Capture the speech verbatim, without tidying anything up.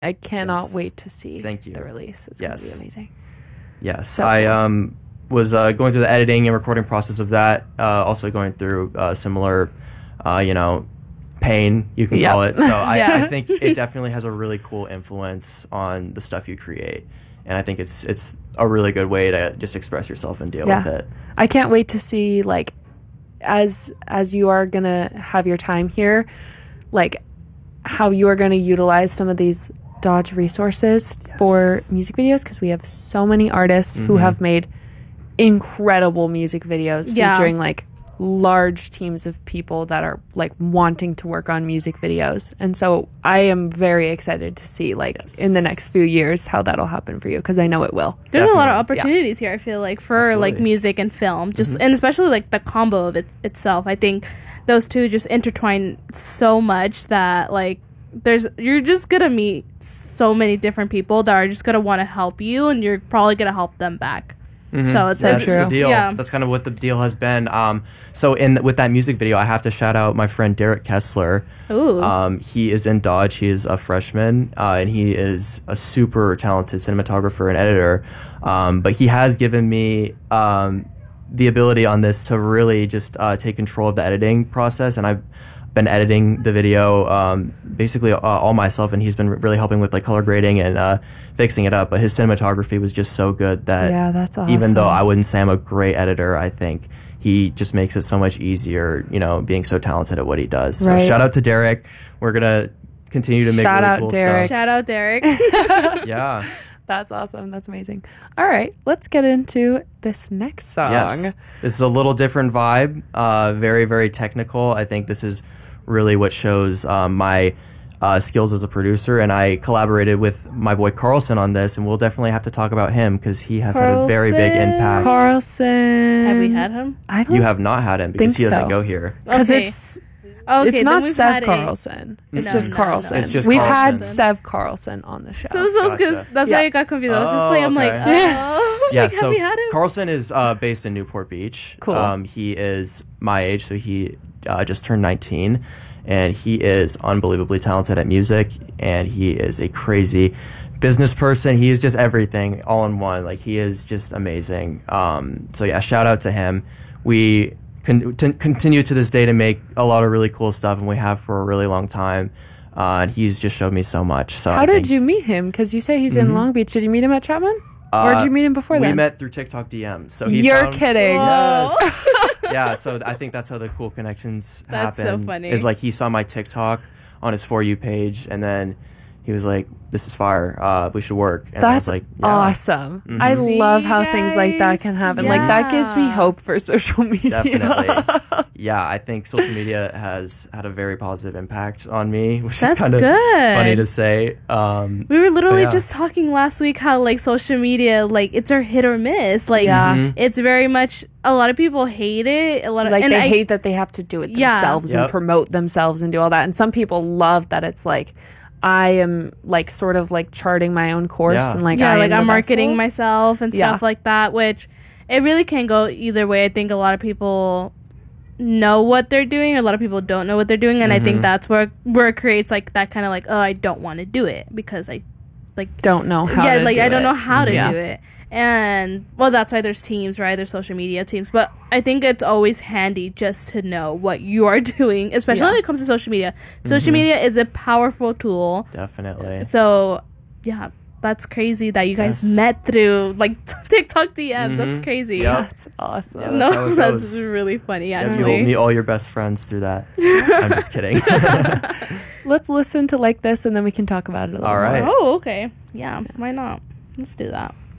I cannot Yes. wait to see Thank you. the release. It's Yes. going to be amazing. Yes, So I cool. um, was uh, going through the editing and recording process of that. Uh, also going through uh, similar, uh, you know, pain you can Yep. call it. So I, Yeah. I think it definitely has a really cool influence on the stuff you create, and I think it's it's a really good way to just express yourself and deal Yeah. with it. I can't wait to see, like, as as you are going to have your time here, like, how you are going to utilize some of these Dodge resources Yes. for music videos, because we have so many artists who Mhm. have made incredible music videos Yeah. featuring like large teams of people that are like wanting to work on music videos. And so I am very excited to see like Yes. in the next few years how that'll happen for you, because I know it will. There's a lot of Definitely. opportunities here, I feel like, for Absolutely. like music and film, just Mhm. and especially like the combo of it itself. I think those two just intertwine so much that like there's you're just gonna meet so many different people that are just gonna want to help you, and you're probably gonna help them back. Mhm. So it's That's true. the deal. Yeah. That's kind of what the deal has been. Um, so in with that music video, I have to shout out my friend Derek Kessler. Ooh. Um, he is in Dodge. He is a freshman, uh, and he is a super talented cinematographer and editor. Um, but he has given me um, the ability on this to really just uh, take control of the editing process, and I've been editing the video um, basically uh, all myself, and he's been really helping with like color grading and uh, fixing it up. But his cinematography was just so good that Yeah, that's even though awesome. I wouldn't say I'm a great editor, I think he just makes it so much easier, you know, being so talented at what he does. So Right. shout out to Derek. We're gonna continue to make Shout really out cool Derek. Shout out Derek. stuff. Yeah. That's awesome. That's amazing. All right, let's get into this next song. Yes. This is a little different vibe. Uh, very, very technical. I think this is really what shows um, my uh, skills as a producer. And I collaborated with my boy Carlson on this, and we'll definitely have to talk about him because he has had a very big Carlson. impact. Carlson. Have we had him? I don't You have not had him because Think he doesn't so. go here. because Okay. it's Okay, it's then not we've Sev had a- Carlson. It's No, just no, Carlson. no. It's just We've Carlson. had Sev Carlson on the show. So this was because Gotcha. that's Yeah. why I got confused. I was just Oh, like, I'm like, okay. oh, Yeah, like, so have we had him? Carlson is uh, based in Newport Beach. Cool. Um, he is my age, so he uh, just turned nineteen, and he is unbelievably talented at music, and he is a crazy business person. He is just everything all in one. Like, he is just amazing. Um, so yeah, shout out to him. We con- t- continue to this day to make a lot of really cool stuff, and we have for a really long time. Uh, and he's just showed me so much. So How I did think, you meet him? Because you say he's in Mhm. Long Beach. Did you meet him at Chapman? or did you meet him before we then? met through TikTok D Ms. So he You're found- kidding. Yes. Yeah, so I think that's how the cool connections That's so happen. funny. Is like he saw my TikTok on his For You page, and then he was like, "This is fire. Uh, we should work." And I was That's like, yeah. awesome. Mhm. I See, love how things like that guys? can happen. Like, that gives me Yeah. hope for social media. Definitely. Yeah, I think social media has had a very positive impact on me, which That's is kind of good. funny to say. Um, We were literally yeah. just talking last week how like social media, like it's a hit or miss. Like Yeah. Mhm. it's very much a lot of people hate it. A lot of Like, and they I, hate that they have to do it Yeah. themselves and Yep. promote themselves and do all that. And some people love that it's like, I am like sort of like charting my own course Yeah. and like yeah, I like am I'm the marketing vessel. myself and Yeah. stuff like that, which it really can go either way. I think a lot of people know what they're doing, a lot of people don't know what they're doing, and I think Mhm. that's where where it creates like that kind of like, oh, I don't want to do it because I like Don't know how yeah, to like do I don't it. know how to Yeah. do it. And well, that's why there's teams, right? There's social media teams, but I think it's always handy just to know what you are doing, especially Yeah. when it comes to social media. Social Mhm. media is a powerful tool. Definitely. So, yeah, that's crazy that you guys Yes. met through like TikTok D Ms. That's Mhm. crazy. Yep. That's awesome. Yeah, that's how No, it that's goes. really funny. Yeah, Actually, you'll meet all your best friends through that. I'm just kidding. Let's listen to like this and then we can talk about it a little All more. right. oh, okay, yeah, why not? Let's do that.